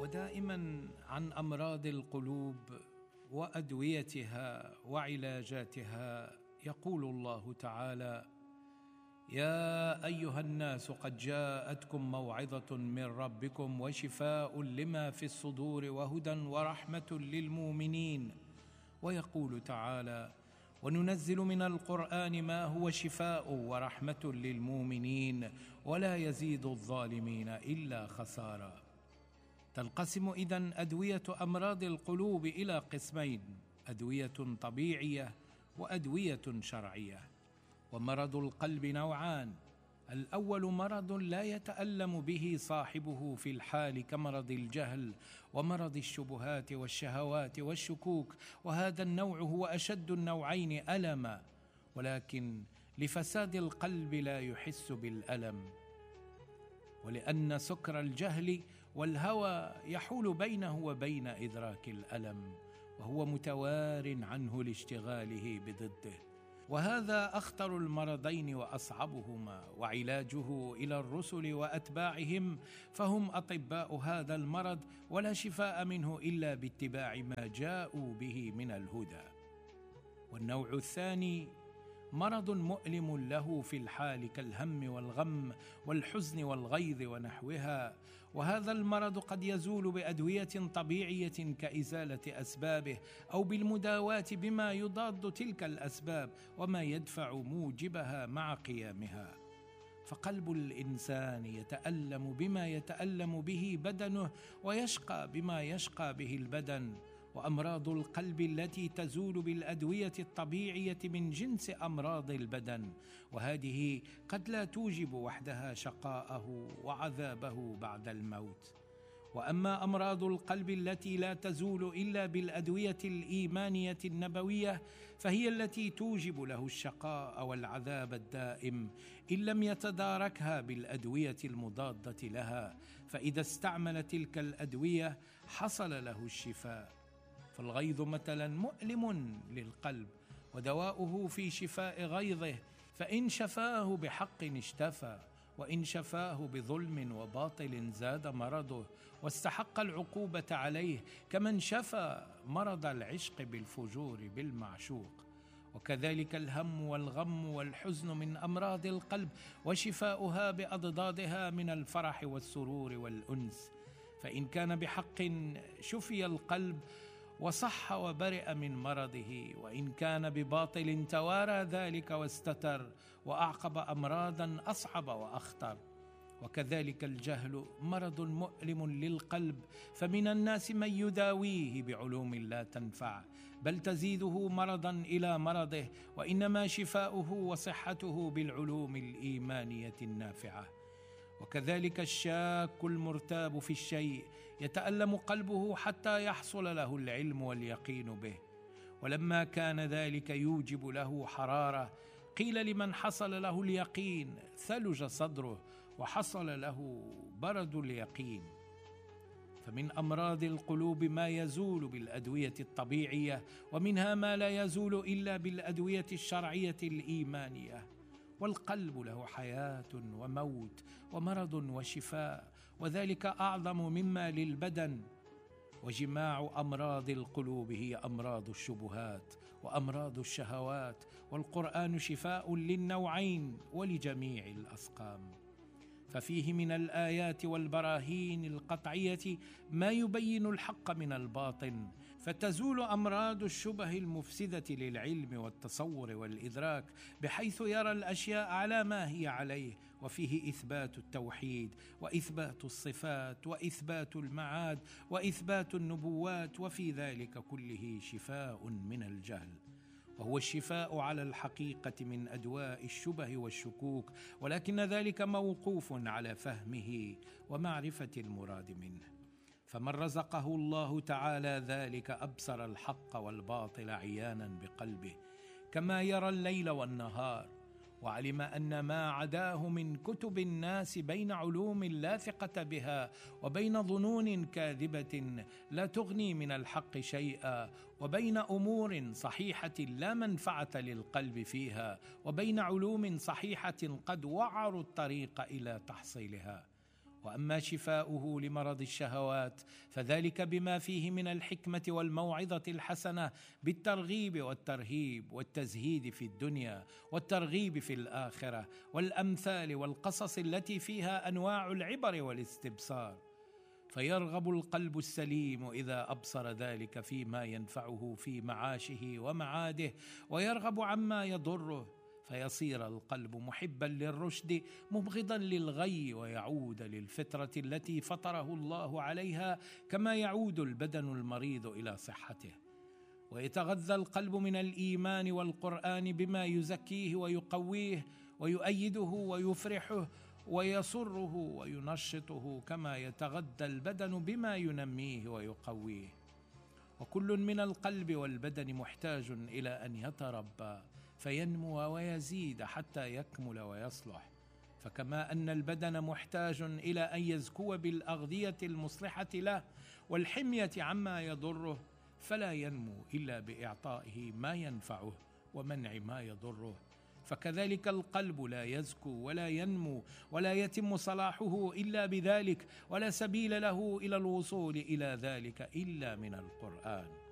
ودائما عن أمراض القلوب وأدويتها وعلاجاتها يقول الله تعالى: يا أيها الناس قد جاءتكم موعظة من ربكم وشفاء لما في الصدور وهدى ورحمة للمؤمنين. ويقول تعالى: وننزل من القرآن ما هو شفاء ورحمة للمؤمنين ولا يزيد الظالمين إلا خسارا. تنقسم إذن أدوية أمراض القلوب إلى قسمين: أدوية طبيعية وأدوية شرعية. ومرض القلب نوعان: الأول مرض لا يتألم به صاحبه في الحال كمرض الجهل ومرض الشبهات والشهوات والشكوك، وهذا النوع هو أشد النوعين ألما، ولكن لفساد القلب لا يحس بالألم، ولأن سكر الجهل والهوى يحول بينه وبين إدراك الألم، وهو متوار عنه لاشتغاله بضده. وهذا أخطر المرضين وأصعبهما، وعلاجه إلى الرسل وأتباعهم، فهم أطباء هذا المرض، ولا شفاء منه إلا باتباع ما جاءوا به من الهدى. والنوع الثاني مرض مؤلم له في الحال كالهم والغم والحزن والغيظ ونحوها، وهذا المرض قد يزول بأدوية طبيعية كإزالة أسبابه، أو بالمداواة بما يضاد تلك الأسباب وما يدفع موجبها مع قيامها. فقلب الإنسان يتألم بما يتألم به بدنه، ويشقى بما يشقى به البدن. وأمراض القلب التي تزول بالأدوية الطبيعية من جنس أمراض البدن، وهذه قد لا توجب وحدها شقاءه وعذابه بعد الموت. وأما أمراض القلب التي لا تزول إلا بالأدوية الإيمانية النبوية، فهي التي توجب له الشقاء والعذاب الدائم إن لم يتداركها بالأدوية المضادة لها، فإذا استعمل تلك الأدوية حصل له الشفاء. فالغيظ مثلا مؤلم للقلب، ودواؤه في شفاء غيظه، فإن شفاه بحق اشتفى، وإن شفاه بظلم وباطل زاد مرضه واستحق العقوبة عليه، كمن شفى مرض العشق بالفجور بالمعشوق. وكذلك الهم والغم والحزن من أمراض القلب، وشفاؤها بأضدادها من الفرح والسرور والأنس. فإن كان بحق شفي القلب وصح وبرئ من مرضه، وإن كان بباطل توارى ذلك واستتر وأعقب أمراضا أصعب وأخطر. وكذلك الجهل مرض مؤلم للقلب، فمن الناس من يداويه بعلوم لا تنفع، بل تزيده مرضا إلى مرضه، وإنما شفاؤه وصحته بالعلوم الإيمانية النافعة. وكذلك الشاك المرتاب في الشيء يتألم قلبه حتى يحصل له العلم واليقين به، ولما كان ذلك يوجب له حرارة، قيل لمن حصل له اليقين ثلج صدره وحصل له برد اليقين. فمن أمراض القلوب ما يزول بالأدوية الطبيعية، ومنها ما لا يزول إلا بالأدوية الشرعية الإيمانية. والقلب له حياة وموت ومرض وشفاء، وذلك أعظم مما للبدن. وجماع أمراض القلوب هي أمراض الشبهات وأمراض الشهوات، والقرآن شفاء للنوعين ولجميع الأسقام. ففيه من الآيات والبراهين القطعية ما يبين الحق من الباطن، فتزول أمراض الشبه المفسدة للعلم والتصور والإدراك، بحيث يرى الأشياء على ما هي عليه، وفيه إثبات التوحيد وإثبات الصفات وإثبات المعاد وإثبات النبوات، وفي ذلك كله شفاء من الجهل، وهو الشفاء على الحقيقة من أدواء الشبه والشكوك، ولكن ذلك موقوف على فهمه ومعرفة المراد منه. فمن رزقه الله تعالى ذلك أبصر الحق والباطل عيانا بقلبه، كما يرى الليل والنهار، وعلم أن ما عداه من كتب الناس بين علوم لا ثقة بها، وبين ظنون كاذبة لا تغني من الحق شيئا، وبين أمور صحيحة لا منفعة للقلب فيها، وبين علوم صحيحة قد وعروا الطريق إلى تحصيلها. وأما شفاؤه لمرض الشهوات فذلك بما فيه من الحكمة والموعظة الحسنة، بالترغيب والترهيب والتزهيد في الدنيا والترغيب في الآخرة، والأمثال والقصص التي فيها أنواع العبر والاستبصار. فيرغب القلب السليم إذا أبصر ذلك فيما ينفعه في معاشه ومعاده، ويرغب عما يضره، فيصير القلب محبا للرشد مبغضا للغي، ويعود للفطرة التي فطره الله عليها، كما يعود البدن المريض إلى صحته. ويتغذى القلب من الإيمان والقرآن بما يزكيه ويقويه ويؤيده ويفرحه ويسره وينشطه، كما يتغذى البدن بما ينميه ويقويه. وكل من القلب والبدن محتاج إلى أن يتربى فينمو ويزيد حتى يكمل ويصلح. فكما أن البدن محتاج إلى أن يزكو بالأغذية المصلحة له والحمية عما يضره، فلا ينمو إلا بإعطائه ما ينفعه ومنع ما يضره. فكذلك القلب لا يزكو ولا ينمو ولا يتم صلاحه إلا بذلك، ولا سبيل له إلى الوصول إلى ذلك إلا من القرآن.